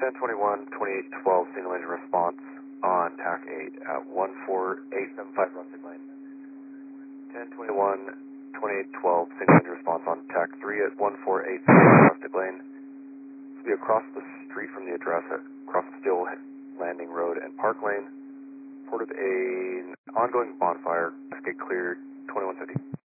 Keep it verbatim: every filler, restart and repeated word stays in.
ten twenty-one, twenty-eight twelve, single engine response on T A C eight at one four eight seven five Rustic Lane. ten twenty-one, twenty-eight twelve, single engine response on T A C three at one four eight seven five Rustic Lane. This will be across the street from the address at across Steel Landing Road and Park Lane. Report of an ongoing bonfire. Escape cleared, twenty-one fifty.